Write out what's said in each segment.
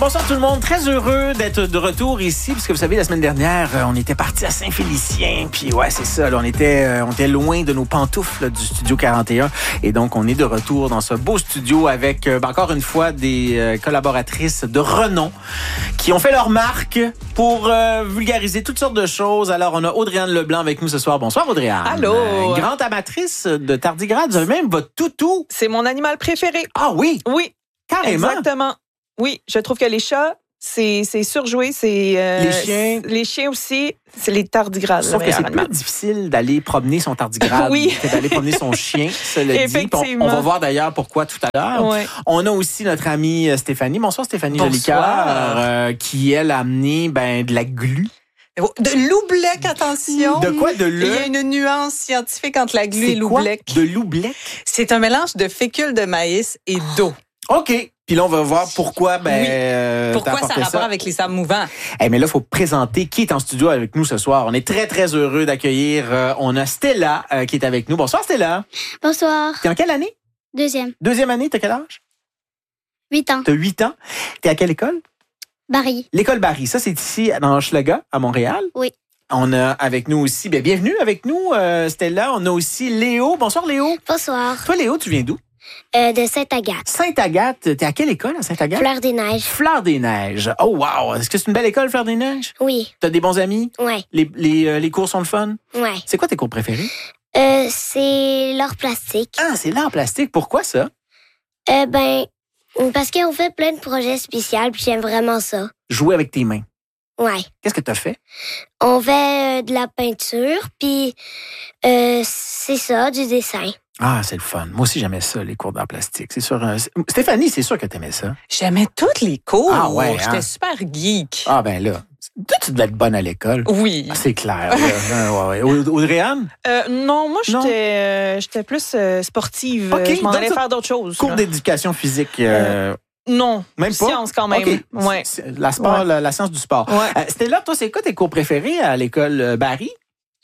Bonsoir tout le monde, très heureux d'être de retour ici, puisque vous savez, la semaine dernière, on était parti à Saint-Félicien, puis ouais, c'est ça, là, on était loin de nos pantoufles là, du Studio 41, et donc on est de retour dans ce beau studio avec, encore une fois, des collaboratrices de renom qui ont fait leur marque pour vulgariser toutes sortes de choses. Alors, on a Audrey-Anne Leblanc avec nous ce soir. Bonsoir Audrey-Anne. Allô. Grande amatrice de tardigrade, vous avez même votre toutou. C'est mon animal préféré. Ah oui? Oui. Carrément? Exactement. Oui, je trouve que les chats, c'est surjoué. Les chiens aussi, c'est les tardigrades. Sauf que c'est plus difficile d'aller promener son tardigrade que d'aller promener son chien, cela dit. Effectivement. On va voir d'ailleurs pourquoi tout à l'heure. Ouais. On a aussi notre amie Stéphanie. Bonsoir Stéphanie Jolicoeur, qui elle a amené de la glu. De l'oubleck, attention. De quoi? De l'eau? Il y a une nuance scientifique entre la glu et l'oubleck. De l'oubleck? C'est un mélange de fécule de maïs et d'eau. OK. Puis là, on va voir pourquoi. Pourquoi ça a rapport avec les sables mouvants? Mais là, il faut présenter qui est en studio avec nous ce soir. On est très, très heureux d'accueillir. On a Stella qui est avec nous. Bonsoir, Stella. Bonsoir. T'es en quelle année? Deuxième année, t'as quel âge? 8 ans. T'as 8 ans. T'es à quelle école? Barry. L'école Barry. Ça, c'est ici, dans Hochelaga, à Montréal. Oui. On a avec nous aussi, bienvenue avec nous, Stella. On a aussi Léo. Bonsoir, Léo. Bonsoir. Toi, Léo, tu viens d'où? De Sainte-Agathe. Sainte-Agathe. T'es à quelle école, à Sainte-Agathe? Fleur des Neiges. Fleur des Neiges. Oh, wow. Est-ce que c'est une belle école, Fleur des Neiges? Oui. T'as des bons amis? Ouais. Les cours sont le fun? Ouais. C'est quoi tes cours préférés? C'est l'art plastique. Ah, c'est l'art plastique. Pourquoi ça? Parce qu'on fait plein de projets spéciaux, puis j'aime vraiment ça. Jouer avec tes mains. Ouais. Qu'est-ce que t'as fait? On fait de la peinture, puis c'est ça, du dessin. Ah, c'est le fun. Moi aussi, j'aimais ça, les cours d'art plastique. C'est sûr. Stéphanie, c'est sûr que t'aimais ça. J'aimais tous les cours. Ah ouais, J'étais super geek. Ah ben là, toi, tu devais être bonne à l'école. Oui. Ah, c'est clair. Ouais. Audrey-Anne? Non, moi, j'étais plus sportive. OK, Je m'en allais donc, faire d'autres choses. Cours d'éducation physique. Non. Même pas? Science quand même. OK. Ouais. La science du sport. Ouais. Stella, toi, c'est quoi tes cours préférés à l'école Barry?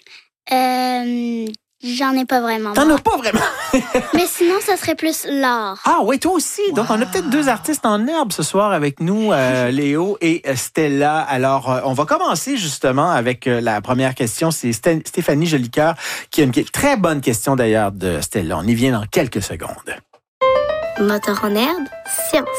J'en ai pas vraiment. T'en as pas vraiment? Mais sinon, ça serait plus l'art. Ah oui, toi aussi. Wow. Donc, on a peut-être deux artistes en herbe ce soir avec nous, Léo et Stella. Alors, on va commencer justement avec la première question. C'est Stéphanie Jolicoeur qui a une très bonne question d'ailleurs de Stella. On y vient dans quelques secondes. Moteur en herbe, science.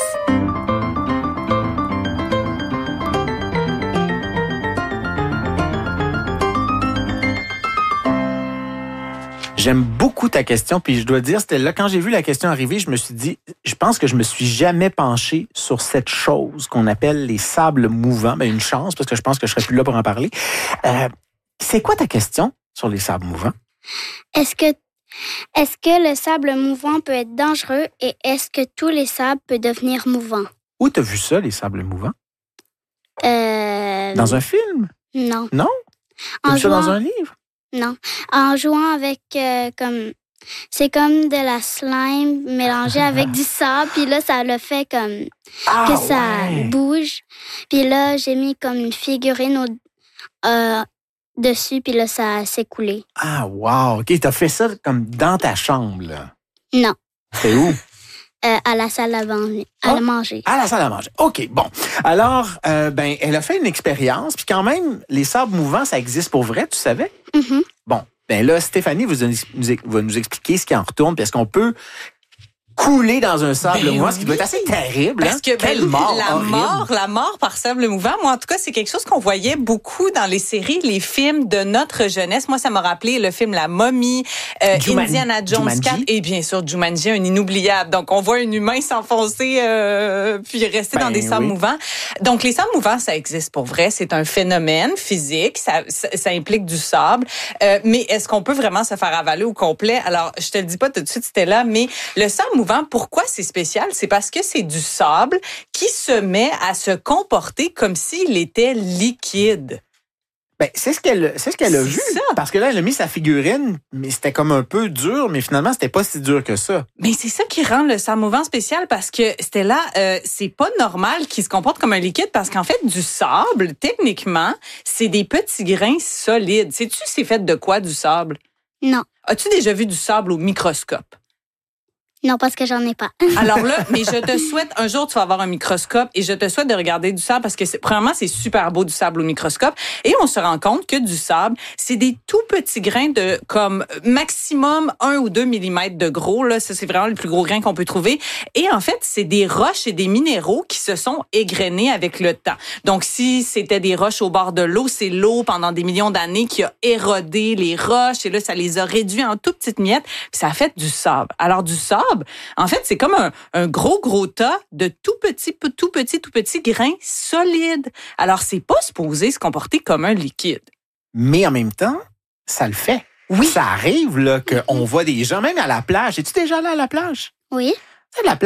J'aime beaucoup ta question, puis je dois dire, Stella, quand j'ai vu la question arriver, je me suis dit, je pense que je me suis jamais penché sur cette chose qu'on appelle les sables mouvants. Une chance, parce que je pense que je serais plus là pour en parler. C'est quoi ta question sur les sables mouvants? Est-ce que le sable mouvant peut être dangereux et est-ce que tous les sables peuvent devenir mouvants? Où t'as vu ça, les sables mouvants? Dans un film? Non. Non? T'as vu ça dans un livre? Non. En jouant avec c'est comme de la slime mélangée avec du sable, puis là, ça le fait comme que ça bouge. Puis là, j'ai mis comme une figurine dessus, puis là, ça s'est coulé. Ah, wow! OK, t'as fait ça comme dans ta chambre, là? Non. C'est où? À la salle à manger. À la salle à manger. OK, bon. Alors, elle a fait une expérience, puis quand même, les sables mouvants, ça existe pour vrai, tu savais? Mm-hmm. Bon, là, Stéphanie va nous expliquer ce qui en retourne, puis est-ce qu'on peut couler dans un sable mouvant, ce qui doit être assez terrible. Parce que la mort par sable mouvant, moi en tout cas, c'est quelque chose qu'on voyait beaucoup dans les séries, les films de notre jeunesse. Moi, ça m'a rappelé le film La Momie, Indiana Jones 4 et bien sûr Jumanji, un inoubliable. Donc on voit un humain s'enfoncer puis rester dans des sables mouvants. Donc les sables mouvants, ça existe pour vrai, c'est un phénomène physique, ça implique du sable. Mais est-ce qu'on peut vraiment se faire avaler au complet? Alors, je te le dis pas tout de suite, c'était là, mais le sable mouvant, pourquoi c'est spécial? C'est parce que c'est du sable qui se met à se comporter comme s'il était liquide. C'est ce qu'elle a vu. Ça. Parce que là, elle a mis sa figurine, mais c'était comme un peu dur, mais finalement, c'était pas si dur que ça. Mais c'est ça qui rend le sable mouvant spécial parce que Stella, c'est pas normal qu'il se comporte comme un liquide parce qu'en fait, du sable, techniquement, c'est des petits grains solides. Sais-tu c'est fait de quoi, du sable? Non. As-tu déjà vu du sable au microscope? Non, parce que j'en ai pas. Alors là, mais je te souhaite, un jour, tu vas avoir un microscope et je te souhaite de regarder du sable parce que, premièrement, c'est super beau du sable au microscope. Et on se rend compte que du sable, c'est des tout petits grains de comme maximum 1 ou 2 millimètres de gros. Là, ça, c'est vraiment le plus gros grain qu'on peut trouver. Et en fait, c'est des roches et des minéraux qui se sont égrenés avec le temps. Donc, si c'était des roches au bord de l'eau, c'est l'eau pendant des millions d'années qui a érodé les roches et là, ça les a réduits en tout petites miettes. Puis ça a fait du sable. Alors, du sable, en fait, c'est comme un gros tas de tout petits grains solides. Alors, c'est pas supposé se comporter comme un liquide. Mais en même temps, ça le fait. Oui. Ça arrive là qu'on voit des gens, même à la plage. Es-tu déjà allé à la plage? Oui. La plage.